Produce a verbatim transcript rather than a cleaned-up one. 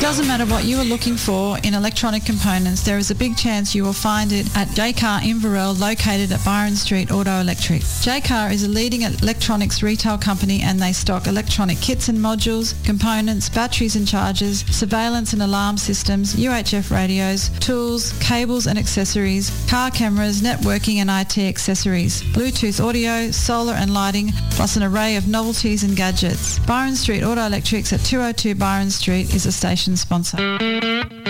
Doesn't matter what you are looking for in electronic components, there is a big chance you will find it at Jaycar Inverell, located at Byron Street Auto Electric. Jaycar is a leading electronics retail company and they stock electronic kits and modules, components, batteries and chargers, surveillance and alarm systems, U H F radios, tools, cables and accessories, car cameras, networking and I T accessories, Bluetooth audio, solar and lighting, plus an array of novelties and gadgets. Byron Street Auto Electrics at two oh two Byron Street is a station sponsor.